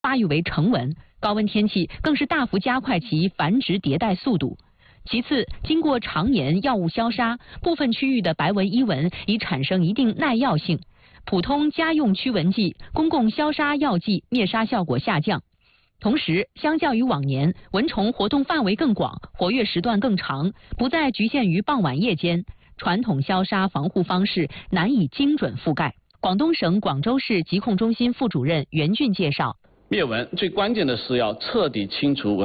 发育为成蚊，高温天气更是大幅加快其繁殖迭代速度。其次，经过常年药物消杀，部分区域的白纹伊蚊已产生一定耐药性，普通家用驱蚊剂、公共消杀药剂灭杀效果下降。同时，相较于往年，蚊虫活动范围更广，活跃时段更长，不再局限于傍晚夜间，传统消杀防护方式难以精准覆盖。广东省广州市疾控中心副主任袁俊介绍， 灭蚊最关键的是要彻底清除蚊